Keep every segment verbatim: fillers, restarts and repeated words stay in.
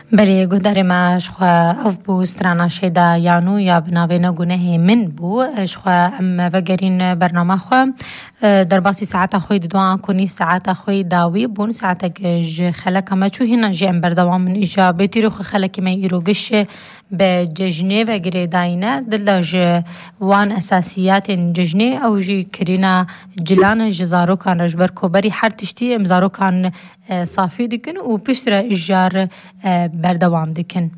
بله گوداری ما شخوا اف بو استرانا شیدا یانو یا بناوینا گونه من بو شخوا ام وگرین برنامه خوا در باسی ساعت خوی دوان کنی ساعت خوی داوی بون ساعت ج خلک ما چو هنا جیم بردوام من ایجا بیتیرو خلک ما ایروگش به ججنه و گریداینه دلج وان اساسیات ججنه او جی کرینا جلان جزارو کان رجبر کوبری هر تشتی امزارو کان صافی دکن و پیشتر اجار بردوام دکن.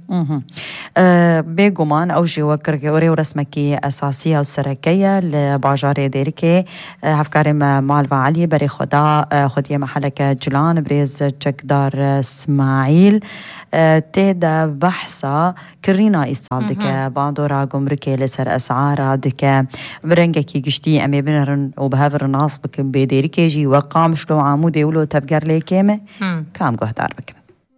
بگمان او جی وکر وری ورسمکی اساسیه و سرکیه لباجار دیرکه هفکار مال و علی بری خدا خودی محلک جلان بریز چکدار اسماعیل تهدا بحثا كرينا إيصال دكا باندورا قمركي لسر أسعارا دكا برنجكي قشتي أمي بنرن وبهافر الناس بك بيديري كيجي وقام شلو عمودي ولو تفقر لي كيمة كام قهدار بك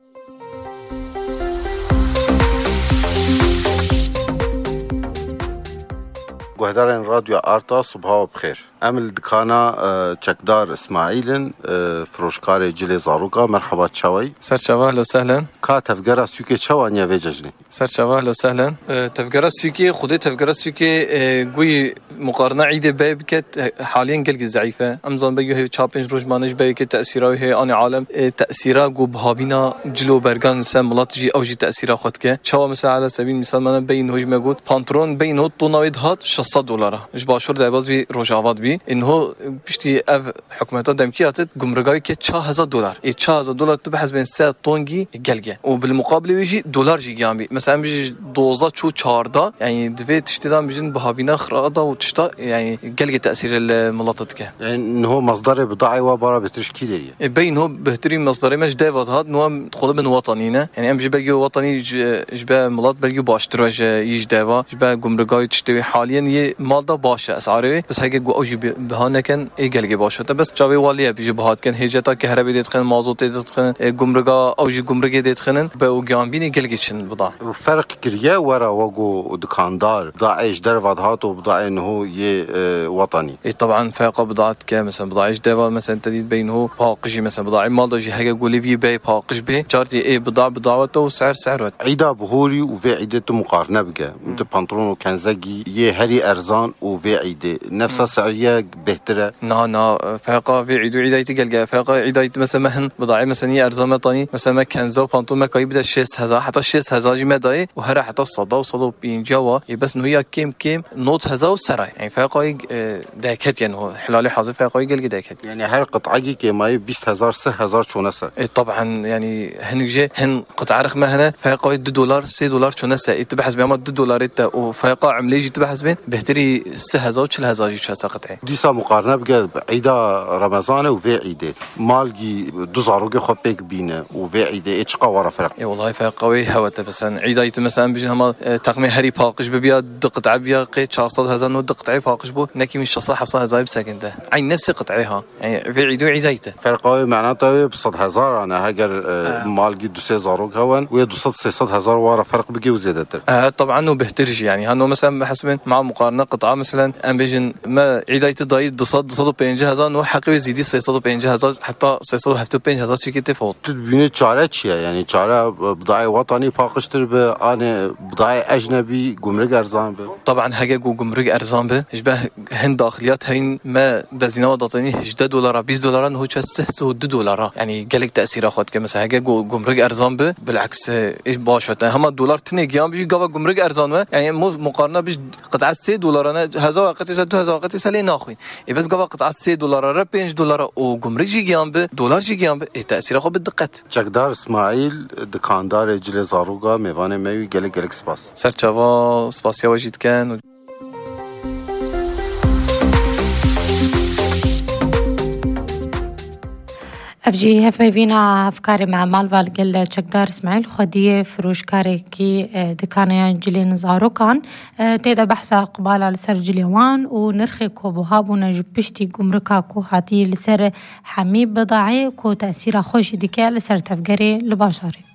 قهدارين راديو آرتا صبحا بخير أمل دكانا چكدار إسماعيل فروشكار جلي زاروكا مرحبا تشاوي سر شوا اهلا وسهلا كا تفقرا سوكي تشاوانيا في ججني سر شوا اهلا وسهلا تفقرا سوكي خودي تفقرا سوكي قوي مقارنة عيدة باي بكت حاليا قلقي ضعيفة أمزان بيو هي تشابينج روج مانش باي كت تأثيرها هي أنا عالم تأثيرها قو بهابينا جلو برغان سم ملاتجي أو جي تأثيرها خدك شوا مثلا على سبيل المثال مانا بين هوج موجود بانترون بين هو طوناويد هات شصت دولار إيش باشور زايباز بي روجاوات بي إنه بشتي أف حكومتها دمكياتت جمركاوي كت شا هزار دولار إيه شا هزار دولار تبحث بين سات طونجي جلجة وبالمقابل بيجي دولار جي جامبي مثلا بيجي دوزة شو شاردا يعني دفي تشتدام بيجن بهابينا خراطة وتشتا يعني جلجة تأثير الملاطتك يعني إنه مصدر بضاعة وبرا بتشكيلية بين هو بهتري مصدر مش دافت هاد نوع تقول من وطنينا يعني أم جبا جو وطني جبا ملاط بيجي باشتراج يج دافا جبا جمركاوي تشتوي حاليا يه مال دا باشه أسعاره بس هيك جو أوجي بهانه كان إيه جلجة باشه بس جاوي واليه بيجي بهاد كان هجتا كهرباء ديتخن مازوت ديتخن جمركا أوجي جمركة ديتخنن بوجانبيني جلجة شن بضاعة فرق كريه ورا وجو دكاندار بضاعة إيش درفت هات وبضاعة إنه يه وطني إيه طبعا فرق بضاعة كمثلا بضاعة إيش دافا مثلا تديد بينه باقجي مثلا بضاعة مال دا جي هيك قولي في باي باقج بي جارتي إيه بضاعة بضاعته وسعر سعره عيدا بهوري وفي عيدته مقارنة بقى مثل بنطلون وكنزجي يه هري أرزان وفي عيدة نفسها سعرية بهترة نا نا فرق في عيد وعيدايت جلجة فرق عيدايت مثلا مهن بضاعة مثلا يه أرزان طاني مثلا ما كنزة وبنطلون ما كاي بدا شيست هزار حتى شيست هزار جي مداي وهرا حتى الصدا وصدا بين جوا بس إنه هي كيم كيم نوت هزار وسرع يعني فرق داكت يعني هو حلالي حاضر فرق جلجة داكت يعني هر قطعة كماي بيست هزار سه هزار شو نسر طبعا يعني هنجي هن قطعة رقم هنا فرق دو دولار سي دولار شو نسر يتبحث بيعمل دو دولار إتا وفرق عملية يتبحث بين بهتري سه هزار وشل هزار يشوف ساقطعي ديسا مقارنة بقى عيدا رمضان وفي عيدة مالجي دو زاروجي خبيك بينا وفي عيدة إيش قوارا فرق إيه والله فرق قوي هوت مثلا عيدا يت مثلا بيجي هما تقمي هري باقش ببيا دقة عبيا قيت شاصد هزار نو دقة عبيا باقش بو نكي مش شصح حصل هزار بسكن ده عين نفس قطعيها يعني في عيدو عيدايته فرق قوي معناته بصد هزار أنا هاجر آه. مالجي دو سه زاروج هون ويا دو صد سيصد هزار ورا فرق بقي وزيادة آه طبعا وبهترجي يعني هانو مثلا بحسب مع مقارنة قطعة مثلا أم بيجن ما عيدايت ضايد دصد دصد بينجه هزار نو حقي زيدي سيصد بينجه هزار حتى سيصد هفتو بينجه هزار شيء كتفوت تبيني شارع شيء يعني شارع بضاعة وطني باقشتر به أنا بضاعة أجنبي جمرك أرزان به طبعا هجا جو جمرك أرزان به إشبه هند داخليات هين ما دزينا وضعتني هجدة دولار بيس دولار إنه شاسته سود دولار يعني جالك تأثير أخذ كمثلا هجا جو جمرك أرزان به بالعكس إيش باشوت هم الدولار تنيجي هم بيجي جوا جمرك أرزان به يعني مو مقارنة بيج قطعة سي دولار أنا هزار وقتي سدو هزار وقتي سلي ناخوين بس جوا قطعة سي دولار را بينج دولار وجمرك جي جيام به دولار جي جيام به تأثير أخذ بالدقة چکدار اسماعیل دکاندار جل زاروگا میوان میوی گله گلک سپاس سر چوا سپاسیا وجید کن أفجي هفايفينا أفكاري مع مال والقل چكدار اسماعيل خديه فروشكاري كي دكانيا جلين زاروكان تيدا بحثا قبالا لسر جليوان ونرخي كوبوها بونا جبشتي قمركا كو هاتي لسر حميب بضاعي كو تأثيرا خوش ديكا لسر تفقري لباشاري